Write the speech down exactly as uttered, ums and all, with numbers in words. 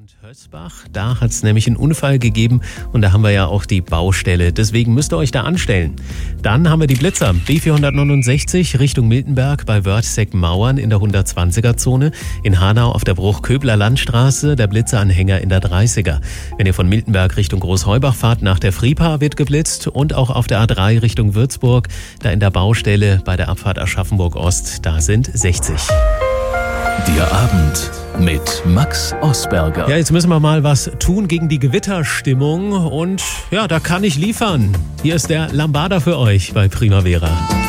und Hösbach. Da hat es nämlich einen Unfall gegeben und da haben wir ja auch die Baustelle. Deswegen müsst ihr euch da anstellen. Dann haben wir die Blitzer. B vierhundertneunundsechzig Richtung Miltenberg bei Wörthsek-Mauern in der hundertzwanziger-Zone. In Hanau auf der Bruch-Köbler Landstraße der Blitzeranhänger in der dreißiger. Wenn ihr von Miltenberg Richtung Großheubach fahrt, nach der Fripa wird geblitzt und auch auf der A drei Richtung Würzburg, da in der Baustelle bei der Abfahrt Aschaffenburg Ost, da sind sechzig. Der Abend mit Max Osberger. Ja, jetzt müssen wir mal was tun gegen die Gewitterstimmung und ja, da kann ich liefern. Hier ist der Lambada für euch bei Primavera.